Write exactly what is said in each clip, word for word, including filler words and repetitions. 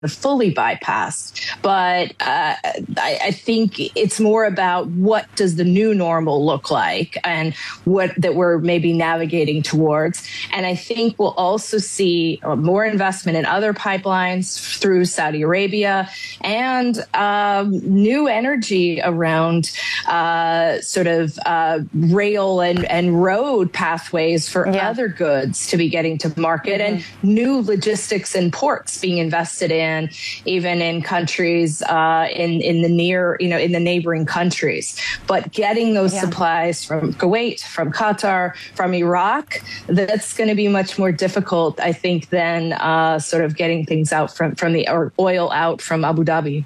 fully bypassed. But uh, I, I think it's more about what does the new normal look like and what that we're maybe navigating towards. And I think we'll also see more investment in other pipelines through Saudi Arabia and um, new energy around uh, sort of uh, rail and, and road pathways for yeah. other goods to be getting to market, mm-hmm. and new logistics and ports being invested in, even in countries uh, in in the near, you know, in the neighboring countries. But getting those yeah. supplies from Kuwait, from Qatar, from Iraq, that's going to be much more difficult, I think, than uh, sort of getting things out from from the or oil out from Abu Dhabi.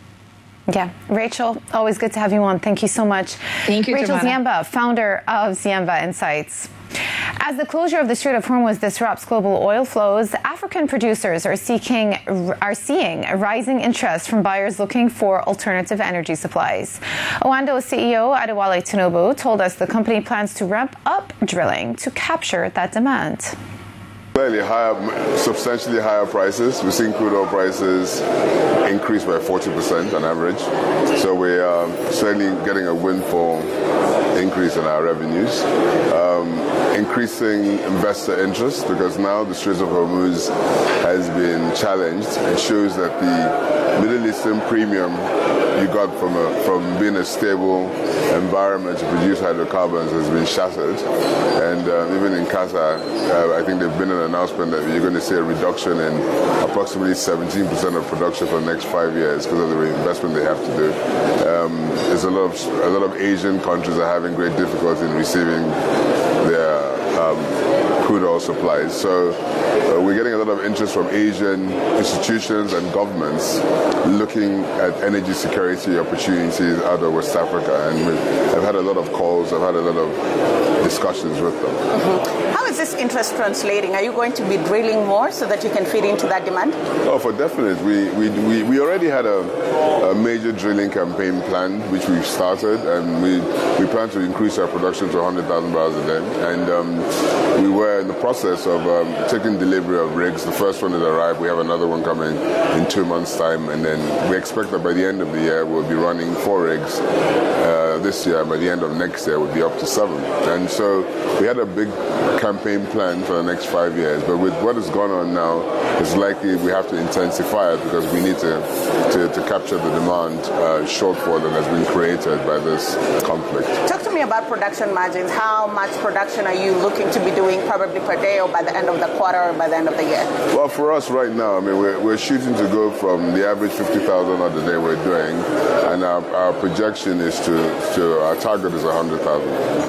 Yeah. Rachel, always good to have you on. Thank you so much. Thank you, Rachel Tamara. Ziemba, founder of Ziemba Insights. As the closure of the Strait of Hormuz disrupts global oil flows, African producers are seeking are seeing a rising interest from buyers looking for alternative energy supplies. Oando C E O Adewale Tinubu told us the company plans to ramp up drilling to capture that demand. Slightly higher, substantially higher prices. We're seeing crude oil prices increase by forty percent on average. So we are certainly getting a windfall increase in our revenues. Um, increasing investor interest because now the Strait of Hormuz has been challenged. It shows that the Middle Eastern premium you got from a, from being a stable environment to produce hydrocarbons has been shattered. And uh, even in Qatar, uh, I think there's been an announcement that you're going to see a reduction in approximately seventeen percent of production for the next five years because of the investment they have to do. Um, there's a lot of a lot of Asian countries are having great difficulty in receiving their um, crude oil supplies. So uh, we're getting a lot of interest from Asian institutions and governments looking at energy security opportunities out of West Africa. And I've had a lot of calls, I've had a lot of discussions with them. Mm-hmm. How is this interest translating? Are you going to be drilling more so that you can feed into that demand? Oh, for definite. We we, we, we already had a, a major drilling campaign planned, which we've started, and we, we plan to increase our production to one hundred thousand barrels a day. And um, we were in the process of um, taking delivery of rigs. The first one has arrived. We have another one coming in two months' time. And then we expect that by the end of the year, we'll be running four rigs uh, this year. By the end of next year, we'll be up to seven. And so we had a big campaign plan for the next five years. But with what has gone on now, it's likely we have to intensify it because we need to, to, to capture the demand uh, shortfall that has been created by this conflict. Talk to me about production margins. How much production are you looking to be doing probably per day or by the end of the quarter or by the end of the year? Well, for us right now, I mean, we're, we're shooting to go from the average fifty thousand a day we're doing, and our, our projection is to, to, our target is one hundred thousand.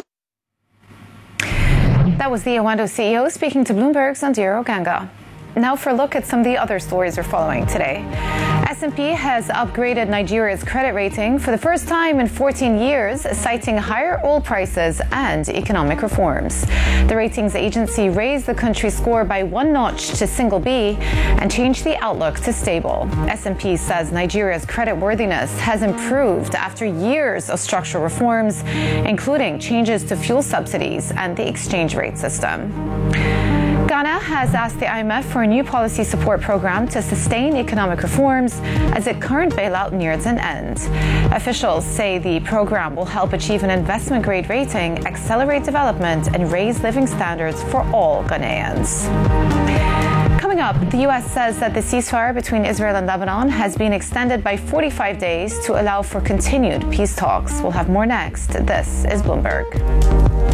That was the Oando C E O speaking to Bloomberg's Andiro Ganga. Now for a look at some of the other stories we're following today. S and P has upgraded Nigeria's credit rating for the first time in fourteen years, citing higher oil prices and economic reforms. The ratings agency raised the country's score by one notch to single B and changed the outlook to stable. S and P says Nigeria's creditworthiness has improved after years of structural reforms, including changes to fuel subsidies and the exchange rate system. Ghana has asked the I M F for a new policy support program to sustain economic reforms as its current bailout nears an end. Officials say the program will help achieve an investment-grade rating, accelerate development, and raise living standards for all Ghanaians. Coming up, the U S says that the ceasefire between Israel and Lebanon has been extended by forty-five days to allow for continued peace talks. We'll have more next. This is Bloomberg.